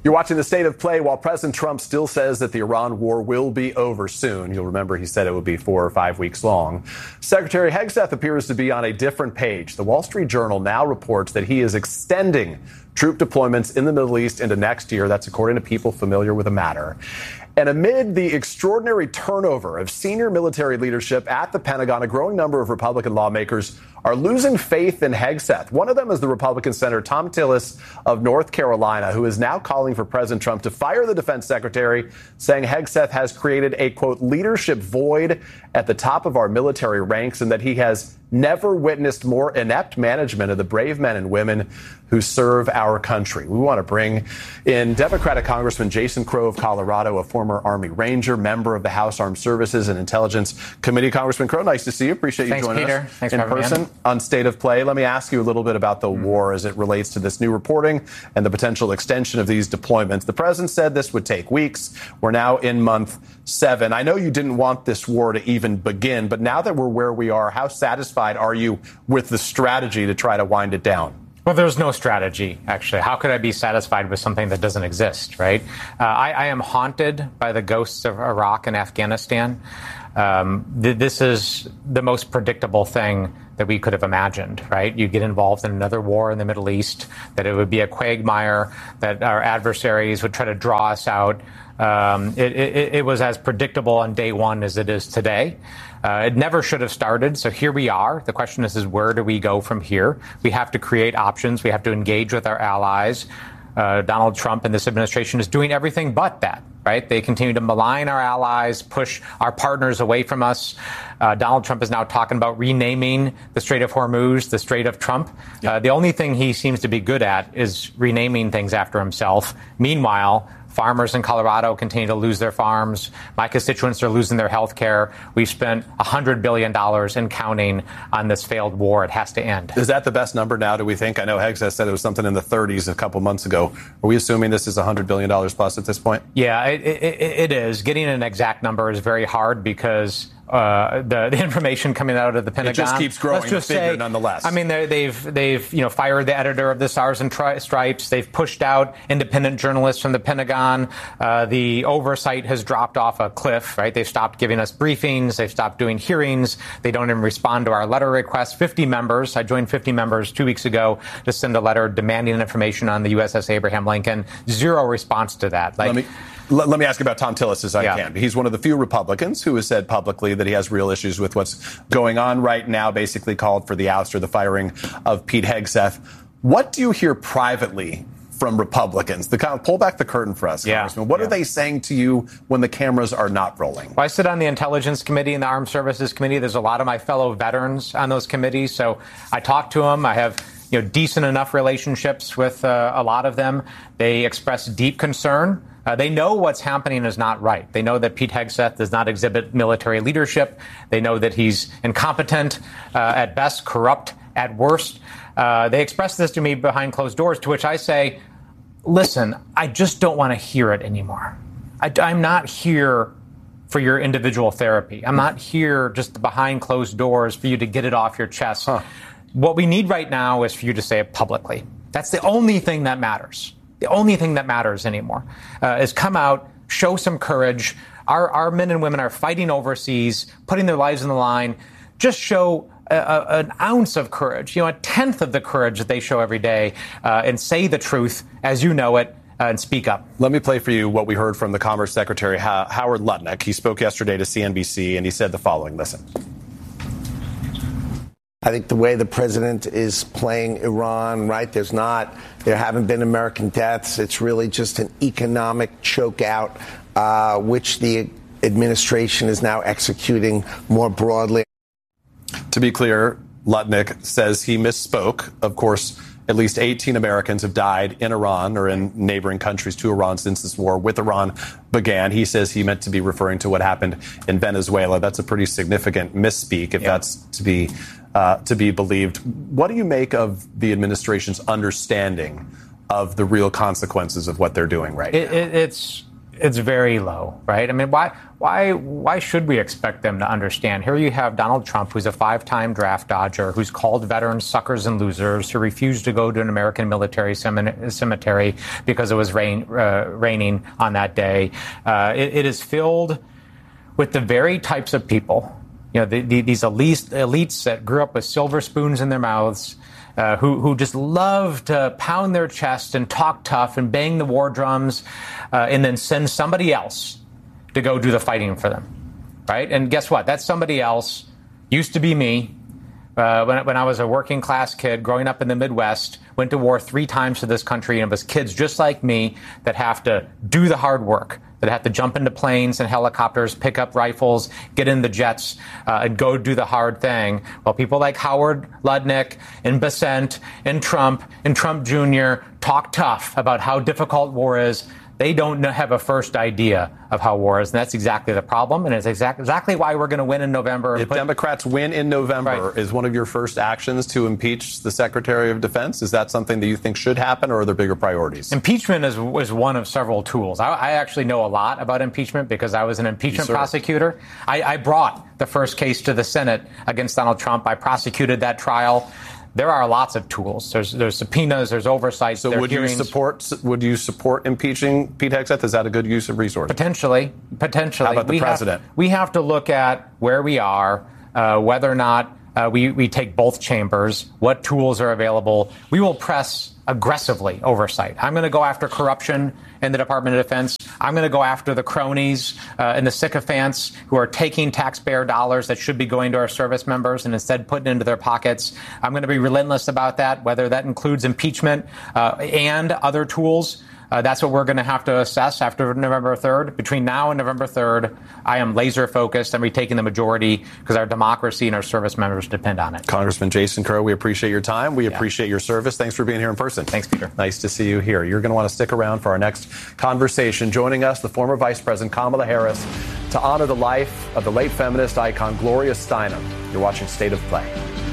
You're watching The State of Play while President Trump still says that the Iran war will be over soon. You'll remember he said it would be 4 or 5 weeks long. Secretary Hegseth appears to be on a different page. The Wall Street Journal now reports that he is extending troop deployments in the Middle East into next year. That's according to people familiar with the matter. And amid the extraordinary turnover of senior military leadership at the Pentagon, a growing number of Republican lawmakers are losing faith in Hegseth. One of them is the Republican Senator Thom Tillis of North Carolina, who is now calling for President Trump to fire the defense secretary, saying Hegseth has created a, quote, leadership void at the top of our military ranks and that he has never witnessed more inept management of the brave men and women who serve our country. We want to bring in Democratic Congressman Jason Crow of Colorado, a former Army Ranger, member of the House Armed Services and Intelligence Committee. Congressman Crow, nice to see you. Appreciate you joining us Thanks in person on State of Play. Let me ask you a little bit about the war as it relates to this new reporting and the potential extension of these deployments. The president said this would take weeks. We're now in month 7. I know you didn't want this war to even begin, but now that we're where we are, how satisfied are you with the strategy to try to wind it down? Well, there's no strategy, actually. How could I be satisfied with something that doesn't exist, right? I am haunted by the ghosts of Iraq and Afghanistan. This is the most predictable thing that we could have imagined, right? You get involved in another war in the Middle East, that it would be a quagmire, that our adversaries would try to draw us out. It was as predictable on day one as it is today. It never should have started. So here we are. The question is where do we go from here? We have to create options. We have to engage with our allies. Donald Trump and this administration is doing everything but that, right? They continue to malign our allies, push our partners away from us. Donald Trump is now talking about renaming the Strait of Hormuz, the Strait of Trump. The only thing he seems to be good at is renaming things after himself. Meanwhile, farmers in Colorado continue to lose their farms. My constituents are losing their health care. We've spent $100 billion and counting on this failed war. It has to end. Is that the best number now, do we think? I know Hegseth said it was something in the 30s a couple months ago. Are we assuming this is $100 billion plus at this point? Yeah, it is. Getting an exact number is very hard because the information coming out of the Pentagon, it just keeps growing. Let's just say, nonetheless. I mean, they've fired the editor of the Stars and Stripes. They've pushed out independent journalists from the Pentagon. The oversight has dropped off a cliff. Right? They've stopped giving us briefings. They've stopped doing hearings. They don't even respond to our letter requests. 50 members. I joined 50 members 2 weeks ago to send a letter demanding information on the USS Abraham Lincoln. Zero response to that. Let me ask about Thom Tillis as I can. He's one of the few Republicans who has said publicly that he has real issues with what's going on right now, basically called for the ouster, the firing of Pete Hegseth. What do you hear privately from Republicans? Pull back the curtain for us, Congressman. What are they saying to you when the cameras are not rolling? Well, I sit on the Intelligence Committee and the Armed Services Committee. There's a lot of my fellow veterans on those committees, so I talk to them. I have decent enough relationships with a lot of them. They express deep concern. They know what's happening is not right. They know that Pete Hegseth does not exhibit military leadership. They know that he's incompetent, at best, corrupt at worst. They express this to me behind closed doors, to which I say, listen, I just don't want to hear it anymore. I'm not here for your individual therapy. I'm not here just behind closed doors for you to get it off your chest. What we need right now is for you to say it publicly. That's the only thing that matters. The only thing that matters anymore is come out, show some courage. Our men and women are fighting overseas, putting their lives on the line. Just show an ounce of courage, a tenth of the courage that they show every day, and say the truth as you know it, and speak up. Let me play for you what we heard from the Commerce Secretary, Howard Lutnick. He spoke yesterday to CNBC, and he said the following. Listen. I think the way the president is playing Iran, right, there haven't been American deaths. It's really just an economic chokeout, which the administration is now executing more broadly. To be clear, Lutnick says he misspoke. Of course, at least 18 Americans have died in Iran or in neighboring countries to Iran since this war with Iran began. He says he meant to be referring to what happened in Venezuela. That's a pretty significant misspeak, if that's to be believed. What do you make of the administration's understanding of the real consequences of what they're doing right now? It's very low, right? I mean, why should we expect them to understand? Here you have Donald Trump, who's a 5-time draft dodger, who's called veterans suckers and losers, who refused to go to an American military cemetery because it was raining on that day. It is filled with the very types of people, these elites that grew up with silver spoons in their mouths, who just love to pound their chest and talk tough and bang the war drums, and then send somebody else to go do the fighting for them, right? And guess what? That somebody else used to be me. When I was a working class kid growing up in the Midwest, went to war 3 times for this country, and it was kids just like me that have to do the hard work, that have to jump into planes and helicopters, pick up rifles, get in the jets, and go do the hard thing. While people like Howard Lutnick and Bessent and Trump Jr. talk tough about how difficult war is, they don't have a first idea of how war is, and that's exactly the problem, and it's exactly why we're going to win in November. If Democrats win in November, right, is one of your first actions to impeach the Secretary of Defense? Is that something that you think should happen, or are there bigger priorities? Impeachment is one of several tools. I actually know a lot about impeachment because I was an impeachment prosecutor. I brought the first case to the Senate against Donald Trump. I prosecuted that trial. There are lots of tools. There's subpoenas, there's oversight. So would you support impeaching Pete Hegseth? Is that a good use of resources? Potentially. How about the president? We have to look at where we are, whether or not we take both chambers, what tools are available. We will press aggressively oversight. I'm going to go after corruption in the Department of Defense. I'm going to go after the cronies and the sycophants who are taking taxpayer dollars that should be going to our service members and instead putting it into their pockets. I'm going to be relentless about that, whether that includes impeachment and other tools. That's what we're going to have to assess after November 3rd. Between now and November 3rd, I am laser focused on retaking the majority because our democracy and our service members depend on it. Congressman Jason Crow, we appreciate your time. We appreciate your service. Thanks for being here in person. Thanks, Peter. Nice to see you here. You're going to want to stick around for our next conversation. Joining us, the former Vice President Kamala Harris, to honor the life of the late feminist icon Gloria Steinem. You're watching State of Play.